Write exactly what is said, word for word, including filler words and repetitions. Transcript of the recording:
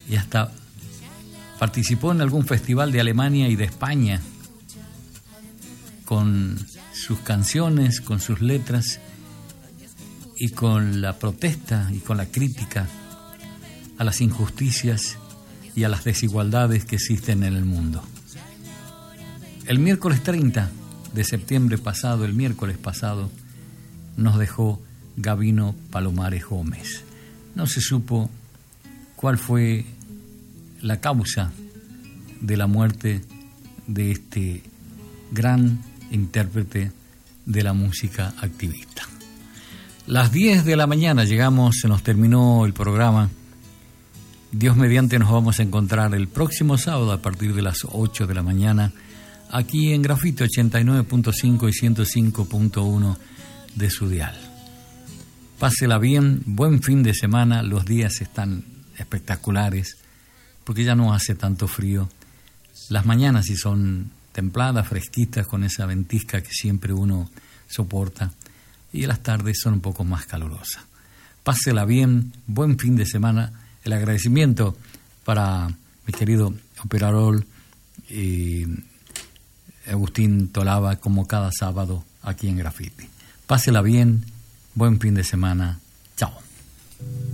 y hasta participó en algún festival de Alemania y de España con sus canciones, con sus letras y con la protesta y con la crítica a las injusticias y a las desigualdades que existen en el mundo. El miércoles treinta de septiembre pasado, el miércoles pasado, nos dejó Gabino Palomares Gómez. No se supo cuál fue la causa de la muerte de este gran intérprete de la música activista. Las diez de la mañana llegamos, se nos terminó el programa. Dios mediante nos vamos a encontrar el próximo sábado a partir de las ocho de la mañana aquí en Grafito ochenta y nueve punto cinco y ciento cinco punto uno de su dial. Pásela bien, buen fin de semana, los días están espectaculares porque ya no hace tanto frío. Las mañanas sí son templadas, fresquitas, con esa ventisca que siempre uno soporta, y las tardes son un poco más calurosas. Pásela bien, buen fin de semana. El agradecimiento para mi querido operador eh, Agustín Tolaba, como cada sábado aquí en Graffiti. Pásela bien, buen fin de semana. Chao.